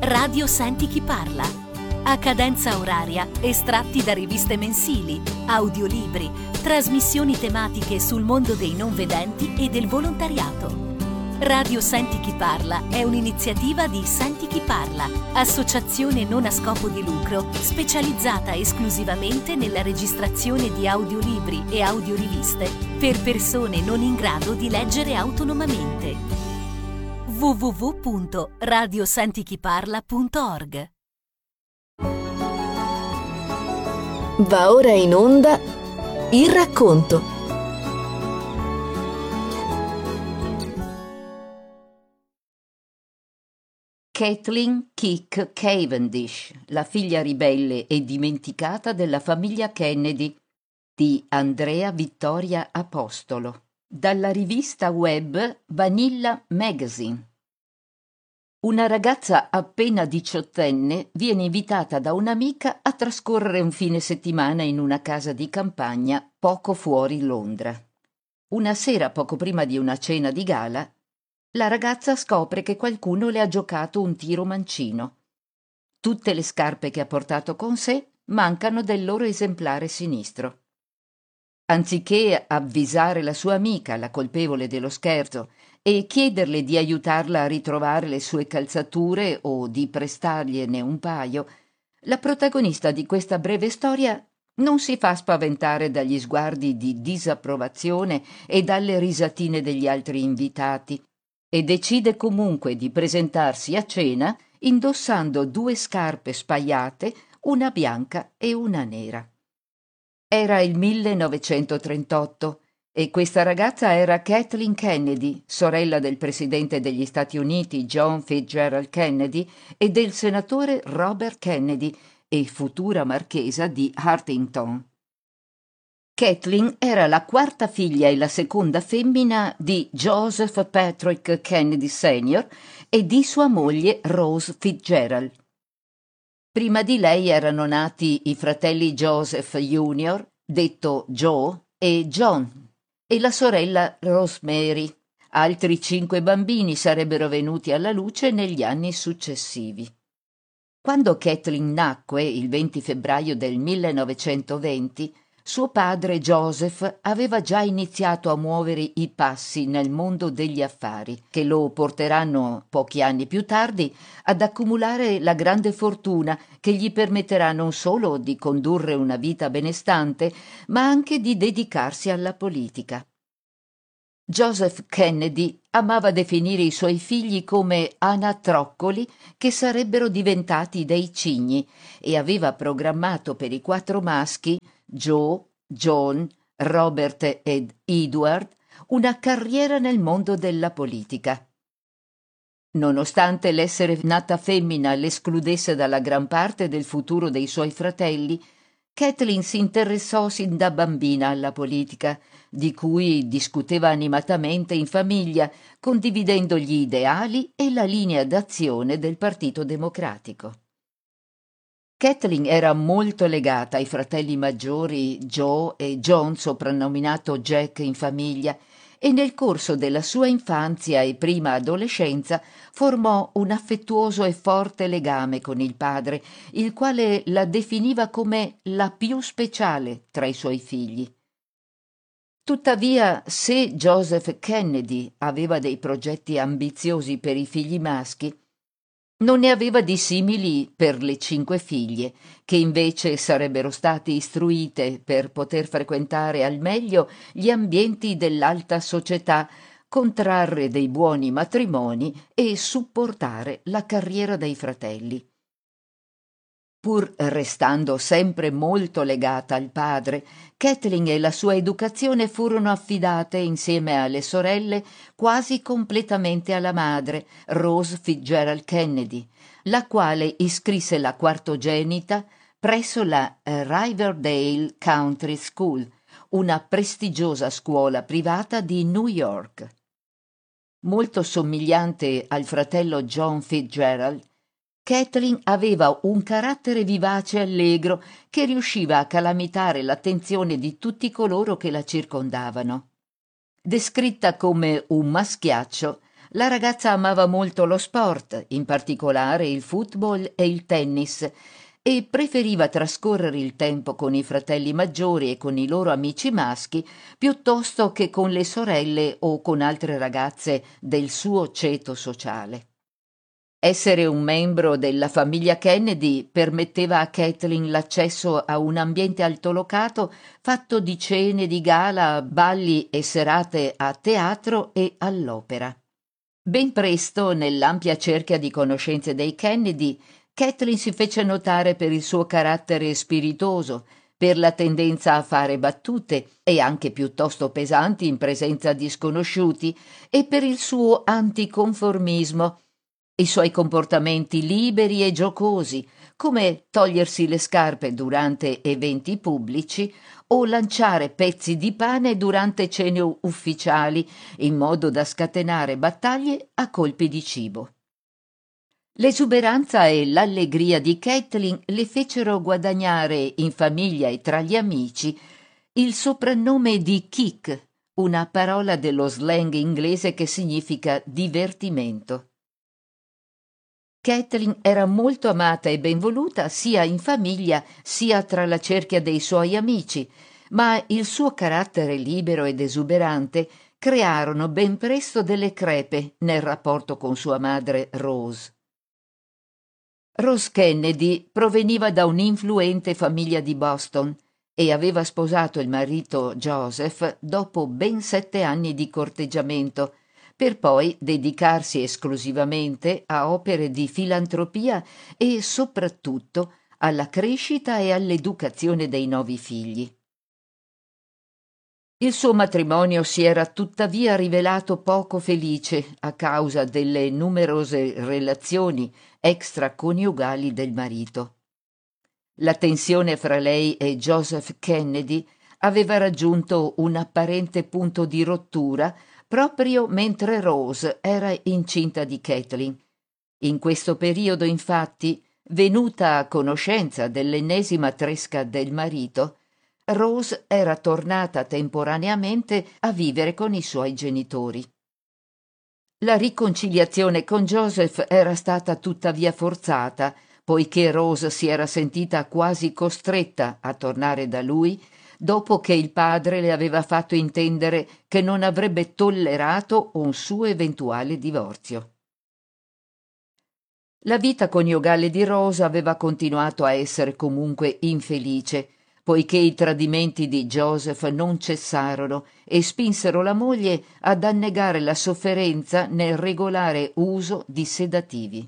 Radio Senti chi parla. A cadenza oraria, estratti da riviste mensili, audiolibri, trasmissioni tematiche sul mondo dei non vedenti e del volontariato. Radio Senti chi parla è un'iniziativa di Senti chi parla, associazione non a scopo di lucro specializzata esclusivamente nella registrazione di audiolibri e audioriviste per persone non in grado di leggere autonomamente. www.radiosentichiparla.org. Va ora in onda il racconto. Kathleen Kick Cavendish, la figlia ribelle e dimenticata della famiglia Kennedy, di Andrea Vittoria Apostolo, dalla rivista web Vanilla Magazine. Una ragazza appena diciottenne viene invitata da un'amica a trascorrere un fine settimana in una casa di campagna poco fuori Londra. Una sera, poco prima di una cena di gala, la ragazza scopre che qualcuno le ha giocato un tiro mancino. Tutte le scarpe che ha portato con sé mancano del loro esemplare sinistro. Anziché avvisare la sua amica, la colpevole dello scherzo, e chiederle di aiutarla a ritrovare le sue calzature o di prestargliene un paio, la protagonista di questa breve storia non si fa spaventare dagli sguardi di disapprovazione e dalle risatine degli altri invitati, e decide comunque di presentarsi a cena indossando 2 scarpe spaiate, una bianca e una nera. Era il 1938 e questa ragazza era Kathleen Kennedy, sorella del presidente degli Stati Uniti John Fitzgerald Kennedy e del senatore Robert Kennedy e futura marchesa di Hartington. Kathleen era la quarta figlia e la seconda femmina di Joseph Patrick Kennedy Sr. e di sua moglie Rose Fitzgerald. Prima di lei erano nati i fratelli Joseph Jr., detto Joe, e John, e la sorella Rosemary. Altri 5 bambini sarebbero venuti alla luce negli anni successivi. Quando Kathleen nacque, il 20 febbraio del 1920, suo padre Joseph aveva già iniziato a muovere i passi nel mondo degli affari, che lo porteranno pochi anni più tardi ad accumulare la grande fortuna che gli permetterà non solo di condurre una vita benestante, ma anche di dedicarsi alla politica. Joseph Kennedy amava definire i suoi figli come anatroccoli che sarebbero diventati dei cigni e aveva programmato per i 4 maschi, Joe, John, Robert ed Edward, una carriera nel mondo della politica. Nonostante l'essere nata femmina l'escludesse dalla gran parte del futuro dei suoi fratelli, Kathleen si interessò sin da bambina alla politica, di cui discuteva animatamente in famiglia, condividendo gli ideali e la linea d'azione del Partito Democratico. Kathleen era molto legata ai fratelli maggiori Joe e John, soprannominato Jack in famiglia, e nel corso della sua infanzia e prima adolescenza formò un affettuoso e forte legame con il padre, il quale la definiva come la più speciale tra i suoi figli. Tuttavia, se Joseph Kennedy aveva dei progetti ambiziosi per i figli maschi, non ne aveva di simili per le 5 figlie, che invece sarebbero state istruite per poter frequentare al meglio gli ambienti dell'alta società, contrarre dei buoni matrimoni e supportare la carriera dei fratelli. Pur restando sempre molto legata al padre, Kathleen e la sua educazione furono affidate, insieme alle sorelle, quasi completamente alla madre, Rose Fitzgerald Kennedy, la quale iscrisse la quartogenita presso la Riverdale Country School, una prestigiosa scuola privata di New York. Molto somigliante al fratello John Fitzgerald, Kathleen aveva un carattere vivace e allegro che riusciva a calamitare l'attenzione di tutti coloro che la circondavano. Descritta come un maschiaccio, La ragazza amava molto lo sport, in particolare il football e il tennis, e preferiva trascorrere il tempo con i fratelli maggiori e con i loro amici maschi piuttosto che con le sorelle o con altre ragazze del suo ceto sociale. Essere un membro della famiglia Kennedy permetteva a Kathleen l'accesso a un ambiente altolocato fatto di cene di gala, balli e serate a teatro e all'opera. Ben presto, nell'ampia cerchia di conoscenze dei Kennedy, Kathleen si fece notare per il suo carattere spiritoso, per la tendenza a fare battute, e anche piuttosto pesanti in presenza di sconosciuti, e per il suo anticonformismo, i suoi comportamenti liberi e giocosi, come togliersi le scarpe durante eventi pubblici o lanciare pezzi di pane durante cene ufficiali, in modo da scatenare battaglie a colpi di cibo. L'esuberanza e l'allegria di Kathleen le fecero guadagnare in famiglia e tra gli amici il soprannome di Kick, una parola dello slang inglese che significa divertimento. Kathleen era molto amata e ben voluta sia in famiglia sia tra la cerchia dei suoi amici, ma il suo carattere libero ed esuberante crearono ben presto delle crepe nel rapporto con sua madre Rose. Rose Kennedy proveniva da un'influente famiglia di Boston e aveva sposato il marito Joseph dopo ben 7 anni di corteggiamento, per poi dedicarsi esclusivamente a opere di filantropia e soprattutto alla crescita e all'educazione dei 9 figli. Il suo matrimonio si era tuttavia rivelato poco felice a causa delle numerose relazioni extraconiugali del marito. La tensione fra lei e Joseph Kennedy aveva raggiunto un apparente punto di rottura proprio mentre Rose era incinta di Kathleen. In questo periodo, infatti, venuta a conoscenza dell'ennesima tresca del marito, Rose era tornata temporaneamente a vivere con i suoi genitori. La riconciliazione con Joseph era stata tuttavia forzata, poiché Rose si era sentita quasi costretta a tornare da lui dopo che il padre le aveva fatto intendere che non avrebbe tollerato un suo eventuale divorzio. La vita coniugale di Rose aveva continuato a essere comunque infelice, poiché i tradimenti di Joseph non cessarono e spinsero la moglie ad annegare la sofferenza nel regolare uso di sedativi.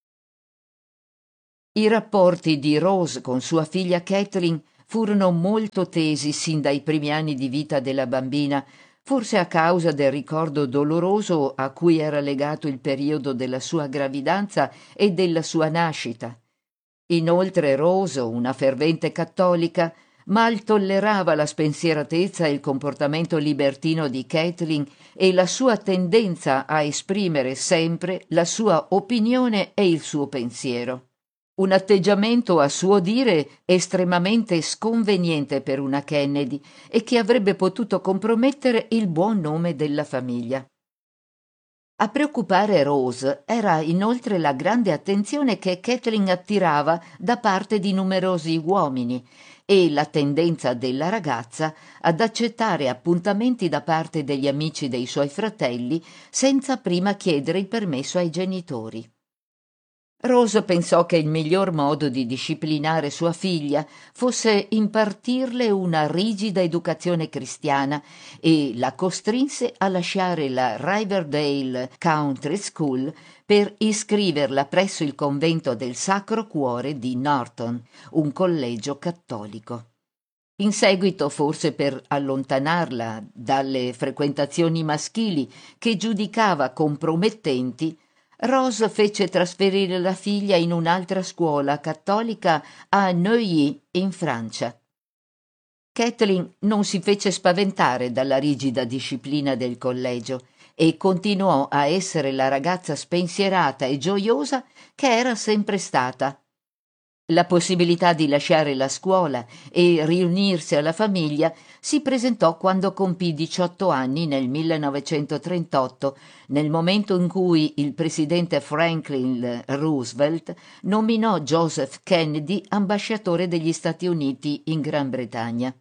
I rapporti di Rose con sua figlia Kathleen furono molto tesi sin dai primi anni di vita della bambina, forse a causa del ricordo doloroso a cui era legato il periodo della sua gravidanza e della sua nascita. Inoltre Rose, una fervente cattolica, mal tollerava la spensieratezza e il comportamento libertino di Kathleen e la sua tendenza a esprimere sempre la sua opinione e il suo pensiero. Un atteggiamento, a suo dire, estremamente sconveniente per una Kennedy e che avrebbe potuto compromettere il buon nome della famiglia. A preoccupare Rose era inoltre la grande attenzione che Kathleen attirava da parte di numerosi uomini e la tendenza della ragazza ad accettare appuntamenti da parte degli amici dei suoi fratelli senza prima chiedere il permesso ai genitori. Rose pensò che il miglior modo di disciplinare sua figlia fosse impartirle una rigida educazione cristiana e la costrinse a lasciare la Riverdale Country School per iscriverla presso il convento del Sacro Cuore di Norton, un collegio cattolico. In seguito, forse per allontanarla dalle frequentazioni maschili che giudicava compromettenti, Rose fece trasferire la figlia in un'altra scuola cattolica a Neuilly, in Francia. Kathleen non si fece spaventare dalla rigida disciplina del collegio e continuò a essere la ragazza spensierata e gioiosa che era sempre stata. La possibilità di lasciare la scuola e riunirsi alla famiglia si presentò quando compì 18 anni nel 1938, nel momento in cui il presidente Franklin Roosevelt nominò Joseph Kennedy ambasciatore degli Stati Uniti in Gran Bretagna.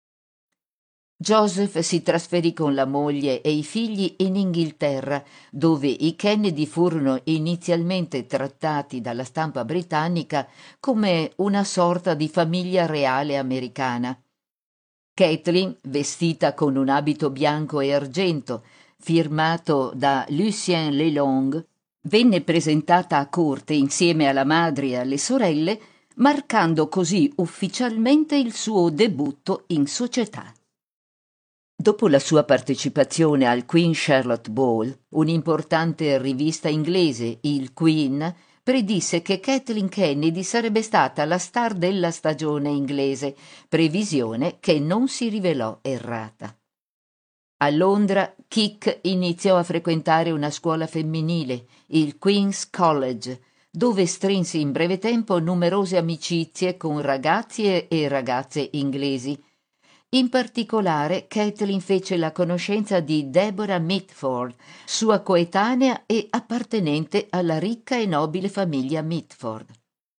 Joseph si trasferì con la moglie e i figli in Inghilterra, dove i Kennedy furono inizialmente trattati dalla stampa britannica come una sorta di famiglia reale americana. Kathleen, vestita con un abito bianco e argento, firmato da Lucien Lelong, venne presentata a corte insieme alla madre e alle sorelle, marcando così ufficialmente il suo debutto in società. Dopo la sua partecipazione al Queen Charlotte Ball, un'importante rivista inglese, il Queen, predisse che Kathleen Kennedy sarebbe stata la star della stagione inglese, previsione che non si rivelò errata. A Londra, Kick iniziò a frequentare una scuola femminile, il Queen's College, dove strinse in breve tempo numerose amicizie con ragazzi e ragazze inglesi. In particolare, Kathleen fece la conoscenza di Deborah Mitford, sua coetanea e appartenente alla ricca e nobile famiglia Mitford.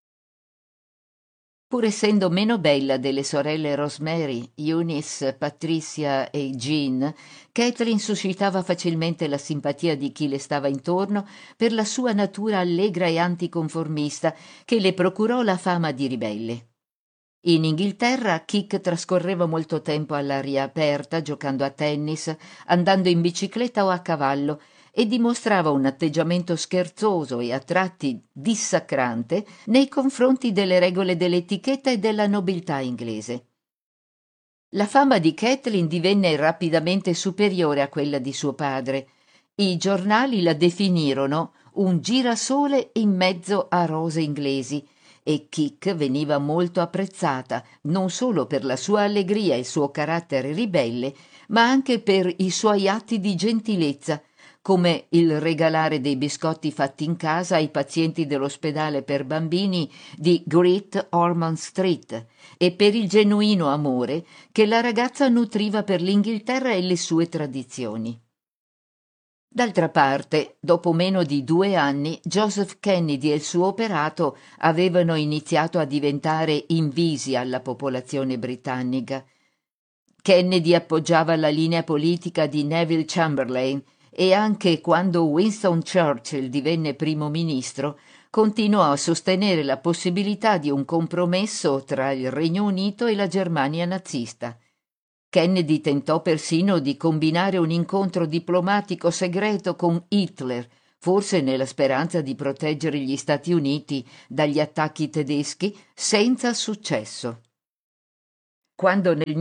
Pur essendo meno bella delle sorelle Rosemary, Eunice, Patricia e Jean, Kathleen suscitava facilmente la simpatia di chi le stava intorno per la sua natura allegra e anticonformista, che le procurò la fama di ribelle. In Inghilterra Kick trascorreva molto tempo all'aria aperta, giocando a tennis, andando in bicicletta o a cavallo, e dimostrava un atteggiamento scherzoso e a tratti dissacrante nei confronti delle regole dell'etichetta e della nobiltà inglese. La fama di Kathleen divenne rapidamente superiore a quella di suo padre. I giornali la definirono un girasole in mezzo a rose inglesi, e Kick veniva molto apprezzata non solo per la sua allegria e il suo carattere ribelle, ma anche per i suoi atti di gentilezza, come il regalare dei biscotti fatti in casa ai pazienti dell'ospedale per bambini di Great Ormond Street, e per il genuino amore che la ragazza nutriva per l'Inghilterra e le sue tradizioni. D'altra parte, dopo meno di 2 anni, Joseph Kennedy e il suo operato avevano iniziato a diventare invisi alla popolazione britannica. Kennedy appoggiava la linea politica di Neville Chamberlain e anche quando Winston Churchill divenne primo ministro, continuò a sostenere la possibilità di un compromesso tra il Regno Unito e la Germania nazista. Kennedy tentò persino di combinare un incontro diplomatico segreto con Hitler, forse nella speranza di proteggere gli Stati Uniti dagli attacchi tedeschi, senza successo. Quando nel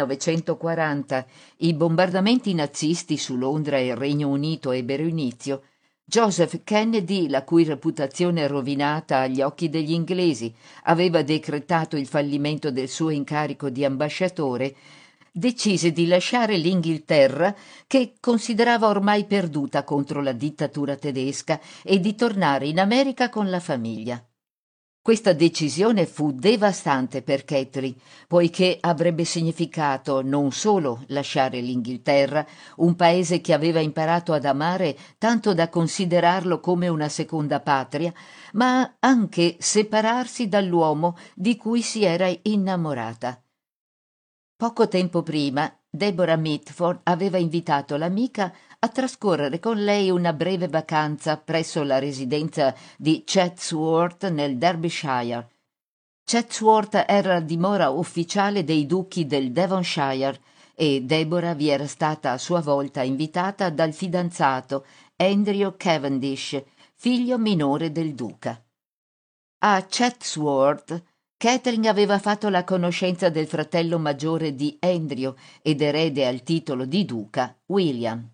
1940 i bombardamenti nazisti su Londra e il Regno Unito ebbero inizio, Joseph Kennedy, la cui reputazione rovinata agli occhi degli inglesi aveva decretato il fallimento del suo incarico di ambasciatore, decise di lasciare l'Inghilterra, che considerava ormai perduta contro la dittatura tedesca, e di tornare in America con la famiglia. Questa decisione fu devastante per Kathleen, poiché avrebbe significato non solo lasciare l'Inghilterra, un paese che aveva imparato ad amare tanto da considerarlo come una seconda patria, ma anche separarsi dall'uomo di cui si era innamorata. Poco tempo prima, Deborah Mitford aveva invitato l'amica a trascorrere con lei una breve vacanza presso la residenza di Chatsworth nel Derbyshire. Chatsworth era la dimora ufficiale dei duchi del Devonshire e Deborah vi era stata a sua volta invitata dal fidanzato Andrew Cavendish, figlio minore del duca. A Chatsworth Kathleen aveva fatto la conoscenza del fratello maggiore di Andrew ed erede al titolo di duca, William.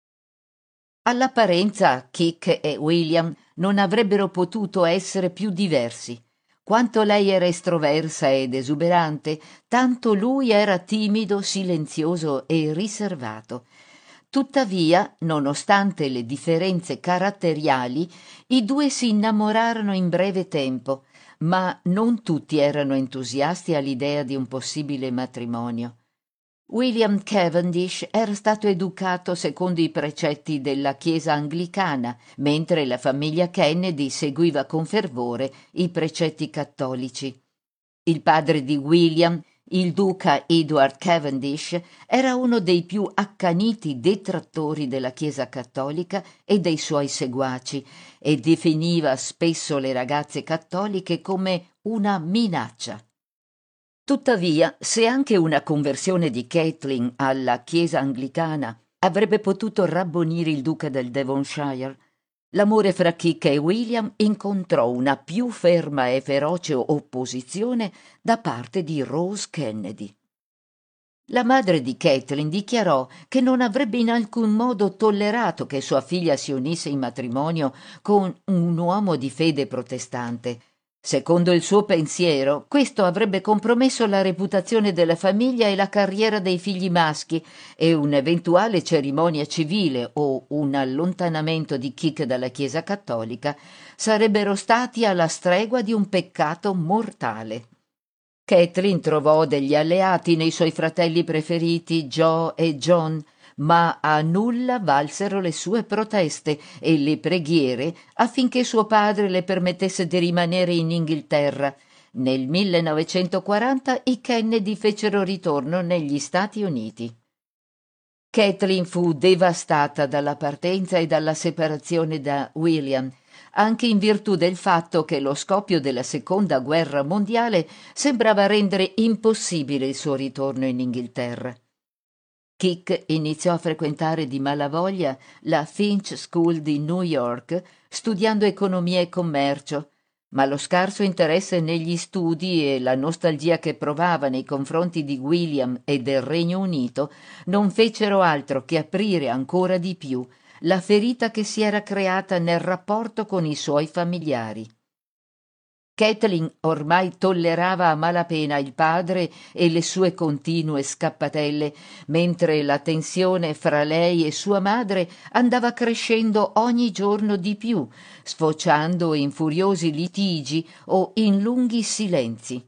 All'apparenza Kick e William non avrebbero potuto essere più diversi. Quanto lei era estroversa ed esuberante, tanto lui era timido, silenzioso e riservato. Tuttavia, nonostante le differenze caratteriali, i due si innamorarono in breve tempo, ma non tutti erano entusiasti all'idea di un possibile matrimonio. William Cavendish era stato educato secondo i precetti della Chiesa anglicana, mentre la famiglia Kennedy seguiva con fervore i precetti cattolici. Il padre di William, il duca Edward Cavendish, era uno dei più accaniti detrattori della Chiesa cattolica e dei suoi seguaci e definiva spesso le ragazze cattoliche come una minaccia. Tuttavia, se anche una conversione di Caitlin alla Chiesa anglicana avrebbe potuto rabbonire il duca del Devonshire, l'amore fra Kik e William incontrò una più ferma e feroce opposizione da parte di Rose Kennedy. La madre di Caitlin dichiarò che non avrebbe in alcun modo tollerato che sua figlia si unisse in matrimonio con un uomo di fede protestante. Secondo il suo pensiero, questo avrebbe compromesso la reputazione della famiglia e la carriera dei figli maschi, e un'eventuale cerimonia civile o un allontanamento di Kik dalla Chiesa cattolica sarebbero stati alla stregua di un peccato mortale. Caitlin trovò degli alleati nei suoi fratelli preferiti Joe e John, ma a nulla valsero le sue proteste e le preghiere affinché suo padre le permettesse di rimanere in Inghilterra. Nel 1940 i Kennedy fecero ritorno negli Stati Uniti. Caitlin fu devastata dalla partenza e dalla separazione da William, anche in virtù del fatto che lo scoppio della Seconda Guerra Mondiale sembrava rendere impossibile il suo ritorno in Inghilterra. Kik iniziò a frequentare di malavoglia la Finch School di New York, studiando economia e commercio, ma lo scarso interesse negli studi e la nostalgia che provava nei confronti di William e del Regno Unito non fecero altro che aprire ancora di più la ferita che si era creata nel rapporto con i suoi familiari. Caitlin ormai tollerava a malapena il padre e le sue continue scappatelle, mentre la tensione fra lei e sua madre andava crescendo ogni giorno di più, sfociando in furiosi litigi o in lunghi silenzi.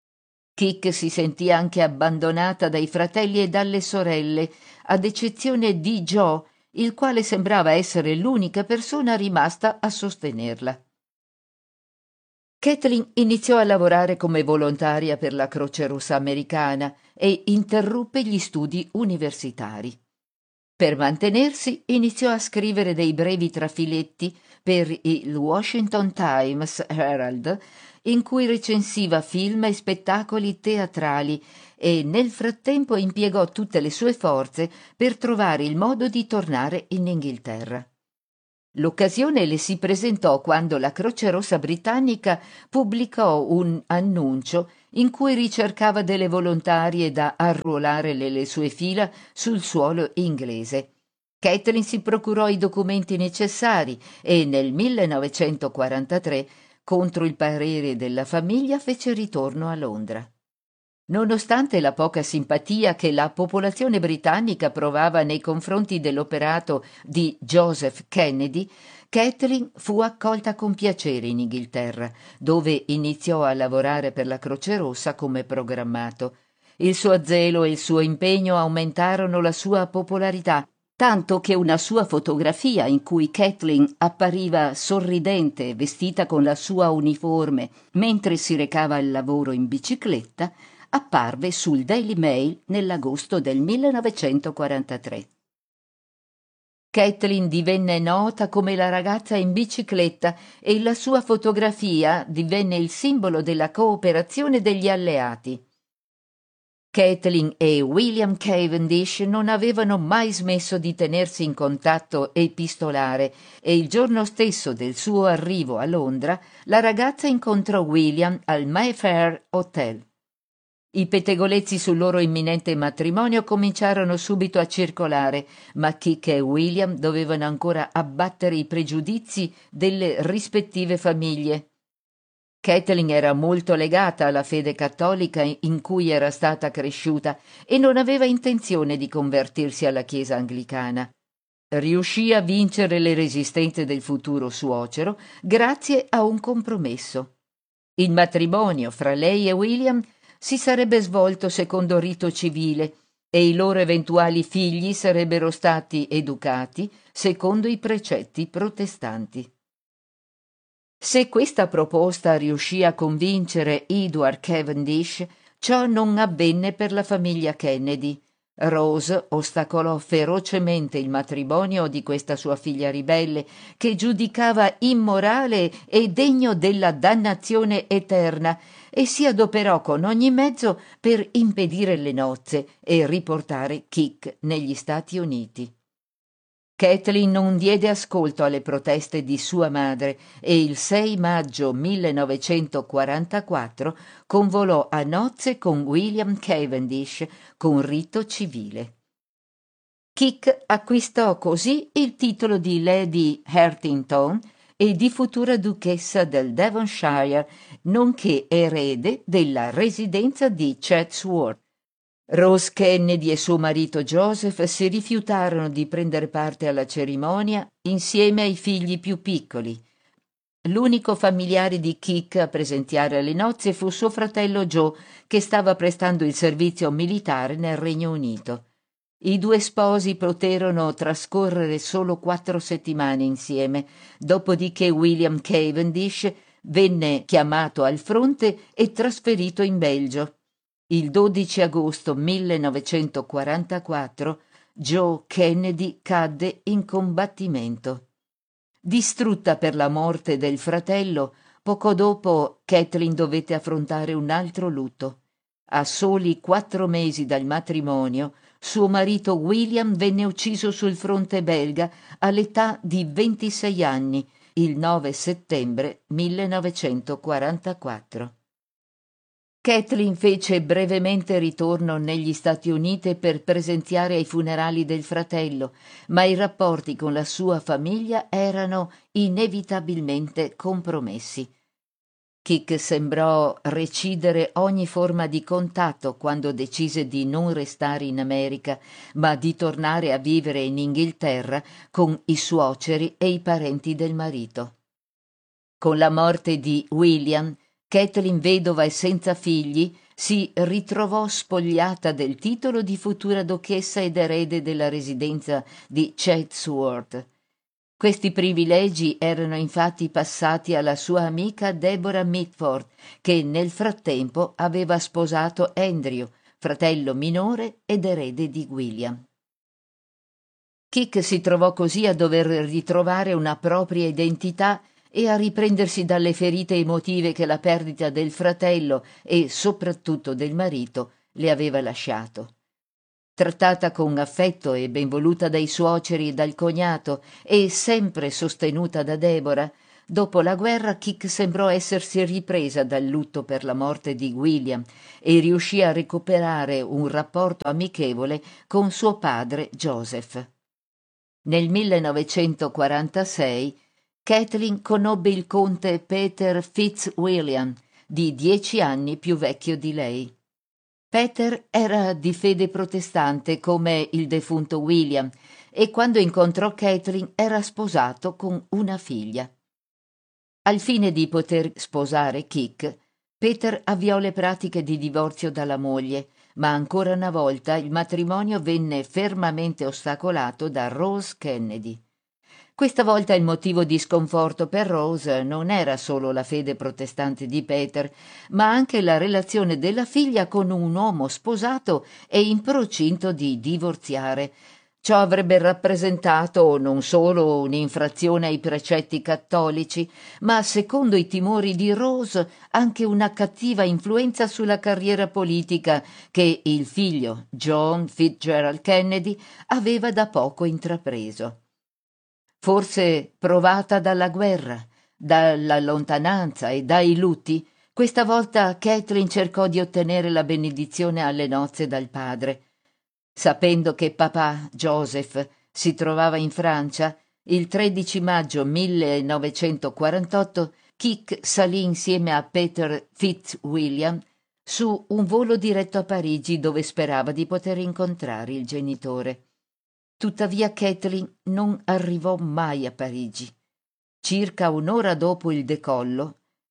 Kik si sentì anche abbandonata dai fratelli e dalle sorelle, ad eccezione di Joe, il quale sembrava essere l'unica persona rimasta a sostenerla. Caitlin iniziò a lavorare come volontaria per la Croce Rossa americana e interruppe gli studi universitari. Per mantenersi iniziò a scrivere dei brevi trafiletti per il Washington Times Herald, in cui recensiva film e spettacoli teatrali, e nel frattempo impiegò tutte le sue forze per trovare il modo di tornare in Inghilterra. L'occasione le si presentò quando la Croce Rossa britannica pubblicò un annuncio in cui ricercava delle volontarie da arruolare nelle sue fila sul suolo inglese. Caitlin si procurò i documenti necessari e nel 1943, contro il parere della famiglia, fece ritorno a Londra. Nonostante la poca simpatia che la popolazione britannica provava nei confronti dell'operato di Joseph Kennedy, Caitlin fu accolta con piacere in Inghilterra, dove iniziò a lavorare per la Croce Rossa come programmato. Il suo zelo e il suo impegno aumentarono la sua popolarità, tanto che una sua fotografia in cui Caitlin appariva sorridente, vestita con la sua uniforme, mentre si recava al lavoro in bicicletta, apparve sul Daily Mail nell'agosto del 1943. Caitlin divenne nota come la ragazza in bicicletta e la sua fotografia divenne il simbolo della cooperazione degli alleati. Caitlin e William Cavendish non avevano mai smesso di tenersi in contatto epistolare e il giorno stesso del suo arrivo a Londra la ragazza incontrò William al Mayfair Hotel. I pettegolezzi sul loro imminente matrimonio cominciarono subito a circolare, ma Kik e William dovevano ancora abbattere i pregiudizi delle rispettive famiglie. Caitlin era molto legata alla fede cattolica in cui era stata cresciuta e non aveva intenzione di convertirsi alla Chiesa anglicana. Riuscì a vincere le resistenze del futuro suocero grazie a un compromesso. Il matrimonio fra lei e William si sarebbe svolto secondo rito civile e i loro eventuali figli sarebbero stati educati secondo i precetti protestanti. Se questa proposta riuscì a convincere Edward Cavendish, ciò non avvenne per la famiglia Kennedy. Rose ostacolò ferocemente il matrimonio di questa sua figlia ribelle, che giudicava immorale e degno della dannazione eterna, e si adoperò con ogni mezzo per impedire le nozze e riportare Kik negli Stati Uniti. Kathleen non diede ascolto alle proteste di sua madre e il 6 maggio 1944 convolò a nozze con William Cavendish con rito civile. Kik acquistò così il titolo di Lady Hartington e di futura duchessa del Devonshire, nonché erede della residenza di Chatsworth. Rose Kennedy e suo marito Joseph si rifiutarono di prendere parte alla cerimonia insieme ai figli più piccoli. L'unico familiare di Kik a presenziare alle nozze fu suo fratello Joe, che stava prestando il servizio militare nel Regno Unito. I due sposi poterono trascorrere solo 4 settimane insieme, dopodiché William Cavendish venne chiamato al fronte e trasferito in Belgio. Il 12 agosto 1944 Joe Kennedy cadde in combattimento. Distrutta per la morte del fratello, poco dopo Kathleen dovette affrontare un altro lutto. A soli 4 mesi dal matrimonio, suo marito William venne ucciso sul fronte belga all'età di 26 anni, il 9 settembre 1944. Kathleen fece brevemente ritorno negli Stati Uniti per presenziare ai funerali del fratello, ma i rapporti con la sua famiglia erano inevitabilmente compromessi. Kik sembrò recidere ogni forma di contatto quando decise di non restare in America, ma di tornare a vivere in Inghilterra con i suoceri e i parenti del marito. Con la morte di William, Kathleen, vedova e senza figli, si ritrovò spogliata del titolo di futura duchessa ed erede della residenza di Chatsworth. Questi privilegi erano infatti passati alla sua amica Deborah Mitford, che nel frattempo aveva sposato Andrew, fratello minore ed erede di William. Kik si trovò così a dover ritrovare una propria identità e a riprendersi dalle ferite emotive che la perdita del fratello e soprattutto del marito le aveva lasciato. Trattata con affetto e benvoluta dai suoceri e dal cognato e sempre sostenuta da Deborah, dopo la guerra Kik sembrò essersi ripresa dal lutto per la morte di William e riuscì a recuperare un rapporto amichevole con suo padre Joseph. Nel 1946 Kathleen conobbe il conte Peter Fitzwilliam, di 10 anni più vecchio di lei. Peter era di fede protestante come il defunto William e quando incontrò Kathleen era sposato con una figlia. Al fine di poter sposare Kik, Peter avviò le pratiche di divorzio dalla moglie, ma ancora una volta il matrimonio venne fermamente ostacolato da Rose Kennedy. Questa volta il motivo di sconforto per Rose non era solo la fede protestante di Peter, ma anche la relazione della figlia con un uomo sposato e in procinto di divorziare. Ciò avrebbe rappresentato non solo un'infrazione ai precetti cattolici, ma, secondo i timori di Rose, anche una cattiva influenza sulla carriera politica che il figlio, John Fitzgerald Kennedy, aveva da poco intrapreso. Forse provata dalla guerra, dalla lontananza e dai lutti, questa volta Kathleen cercò di ottenere la benedizione alle nozze dal padre. Sapendo che papà, Joseph, si trovava in Francia, il 13 maggio 1948 Kik salì insieme a Peter Fitzwilliam su un volo diretto a Parigi dove sperava di poter incontrare il genitore. Tuttavia Kathleen non arrivò mai a Parigi. Circa un'ora dopo il decollo,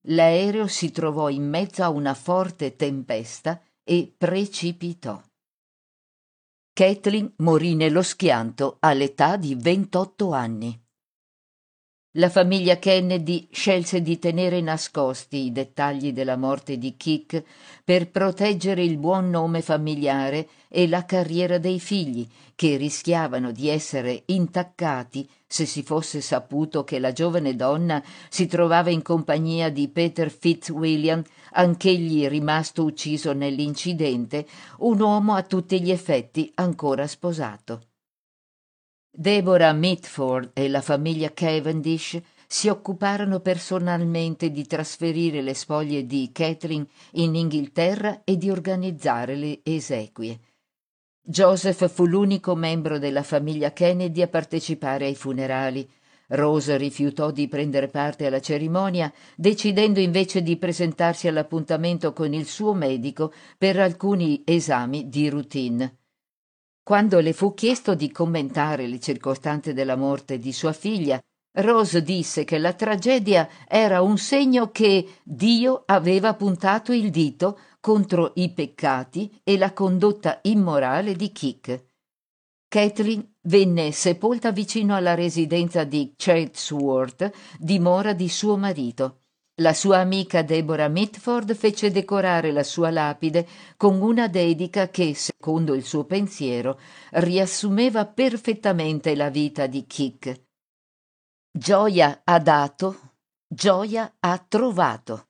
l'aereo si trovò in mezzo a una forte tempesta e precipitò. Kathleen morì nello schianto all'età di 28 anni. La famiglia Kennedy scelse di tenere nascosti i dettagli della morte di Kik per proteggere il buon nome familiare e la carriera dei figli, che rischiavano di essere intaccati se si fosse saputo che la giovane donna si trovava in compagnia di Peter Fitzwilliam, anch'egli rimasto ucciso nell'incidente, un uomo a tutti gli effetti ancora sposato. Deborah Mitford e la famiglia Cavendish si occuparono personalmente di trasferire le spoglie di Kathleen in Inghilterra e di organizzare le esequie. Joseph fu l'unico membro della famiglia Kennedy a partecipare ai funerali. Rose rifiutò di prendere parte alla cerimonia, decidendo invece di presentarsi all'appuntamento con il suo medico per alcuni esami di routine. Quando le fu chiesto di commentare le circostanze della morte di sua figlia, Rose disse che la tragedia era un segno che Dio aveva puntato il dito contro i peccati e la condotta immorale di Kik. Kathleen venne sepolta vicino alla residenza di Chatsworth, dimora di suo marito. La sua amica Deborah Mitford fece decorare la sua lapide con una dedica che, secondo il suo pensiero, riassumeva perfettamente la vita di Kik. Gioia ha dato, gioia ha trovato.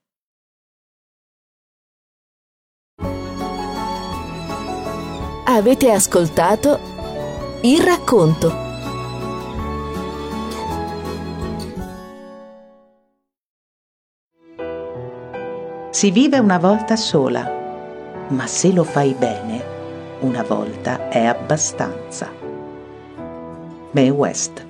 Avete ascoltato Il racconto. Si vive una volta sola, ma se lo fai bene, una volta è abbastanza. Mae West.